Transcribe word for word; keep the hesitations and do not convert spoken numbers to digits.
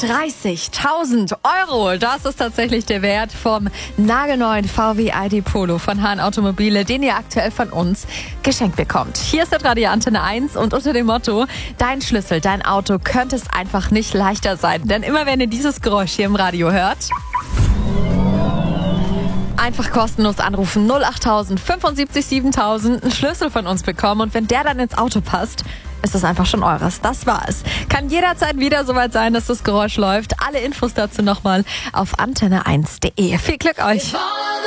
dreißigtausend Euro. Das ist tatsächlich der Wert vom nagelneuen V W I D Polo von Hahn Automobile, den ihr aktuell von uns geschenkt bekommt. Hier ist der Radio Antenne eins und unter dem Motto, dein Schlüssel, dein Auto könnte es einfach nicht leichter sein. Denn immer wenn ihr dieses Geräusch hier im Radio hört, einfach kostenlos anrufen, null achttausend fünfundsiebzig siebentausend, einen Schlüssel von uns bekommen und wenn der dann ins Auto passt, ist es einfach schon eures. Das war's. Kann jederzeit wieder soweit sein, dass das Geräusch läuft. Alle Infos dazu nochmal auf antenne eins punkt de. Viel Glück euch!